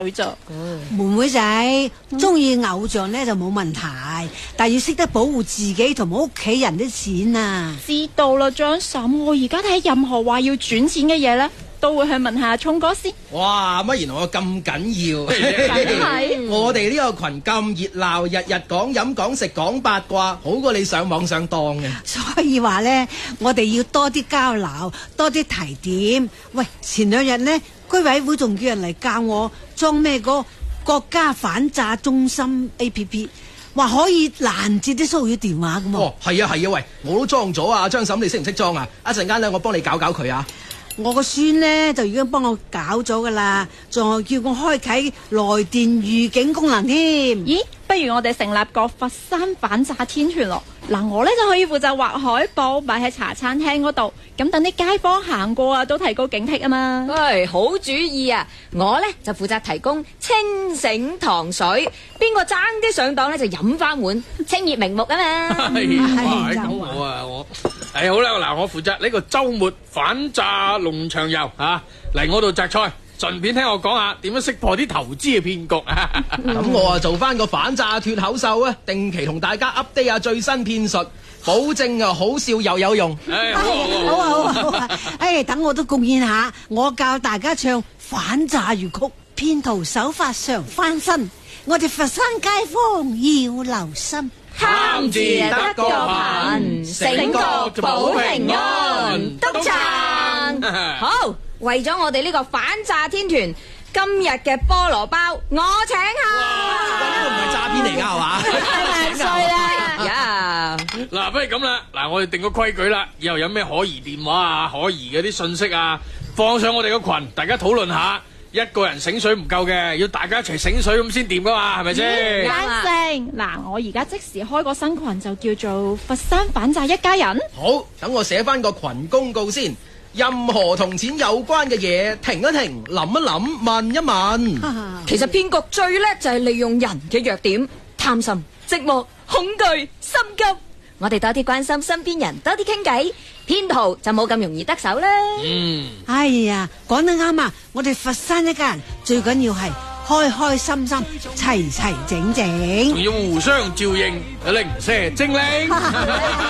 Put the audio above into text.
佢咋？ 妹妹仔中意偶像咧就冇問題，但係要識得保護自己同埋屋企人啲錢啊！ 知道啦，張嬸，我而家睇任何話要轉錢嘅嘢咧，都會去問下聰哥先。 哇，乜原來我咁緊要？ 梗係我哋呢個群咁熱鬧，日日講飲講食講八卦，好過你上網上當嘅。 所以話咧，我哋要多啲交流，多啲提點。喂，前兩日呢，居委會仲叫人嚟教我裝咩個國家反詐中心 APP， 話可以攔截啲騷擾電話噶嘛。 哦，係啊，喂，我都裝咗啊，張嬸你識唔識裝啊？一陣間咧，我幫你搞搞佢啊。 我個孫呢，就已經幫我搞咗噶啦，仲叫我開啟來電預警功能添。 咦，不如我哋成立個佛山反詐天團咯。嗱，我呢就可以負責畫海報擺喺茶餐廳嗰度，咁等啲街坊行過啊都提高警惕啊嘛。 喂，好主意啊！我呢就負責提供清醒糖水，邊個爭啲上當呢就飲翻碗，清熱明目啊嘛。 咁我好啦，嗱，我負責呢個周末反詐農場遊啊，嚟我度摘菜，順便聽我講下點樣識破啲投資嘅騙局啊。 咁我啊做翻個反詐脫口秀啊，定期同大家 update 下最新騙術，保證啊好笑又有用。 好啊！等我都貢獻下，我教大家唱反詐粵曲，騙徒手法常翻身，我哋佛山街坊要留心。 貪字得個貧，醒覺保平安，督撐。好，為咗我哋呢個反詐天團，今日嘅菠蘿包我請客。 呢個唔係詐騙嚟㗎係嘛？ 太衰啦呀！ 嗱，不如咁啦，嗱，我哋定個規矩啦，以後有咩可疑電話啊、可疑嘅啲信息啊，放上我哋個群，大家討論下。一個人醒水唔夠嘅，要大家一齊醒水咁先掂噶嘛，係咪先？ 贊成。嗱，我而家即時開個新群，就叫做佛山反詐一家人。 好，等我寫翻個群公告先。任何同錢有關嘅嘢，停一停，諗一諗，問一問。 其實騙局最叻就係利用人嘅弱點，貪心、寂寞、恐懼、心急。我哋多啲關心身邊人，多啲傾偈，騙徒就冇咁容易得手啦。 哎呀，講得啱啊！我哋佛山一家人最緊要係開開心心、齊齊整整， 仲要互相照應，零舍精靈。